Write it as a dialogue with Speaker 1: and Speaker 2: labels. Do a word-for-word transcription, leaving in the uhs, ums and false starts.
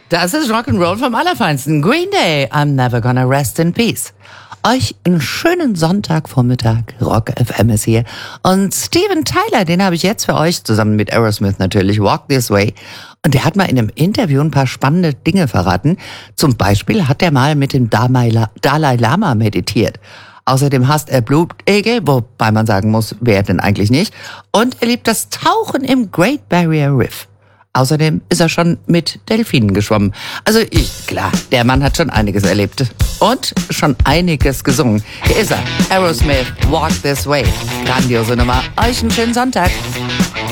Speaker 1: Das ist Rock'n'Roll vom Allerfeinsten. Green Day, I'm never gonna rest in peace. Euch einen schönen Sonntagvormittag. Rock F M ist hier. Und Steven Tyler, den habe ich jetzt für euch, zusammen mit Aerosmith natürlich, Walk This Way. Und der hat mal in einem Interview ein paar spannende Dinge verraten. Zum Beispiel hat er mal mit dem Dalai Lama meditiert. Außerdem hasst er Blutegel, wobei man sagen muss, wer denn eigentlich nicht. Und er liebt das Tauchen im Great Barrier Reef. Außerdem ist er schon mit Delfinen geschwommen. Also klar, der Mann hat schon einiges erlebt und schon einiges gesungen. Hier ist er, Aerosmith, Walk This Way. Grandiose Nummer. Euch einen schönen Sonntag.